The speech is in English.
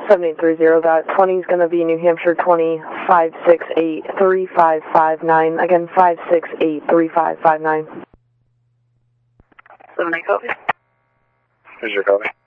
7830, that 20 is going to be New Hampshire 25683559. Again, 5683559. 7-8 copy. Here's your copy.